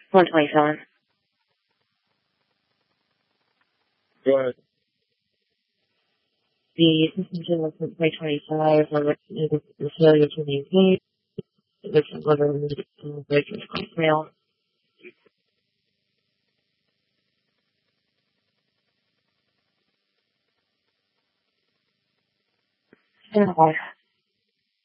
127. Go ahead. The suspension was since May 25 on the failure to maintain. This is literally breaking voicemail. Stand by.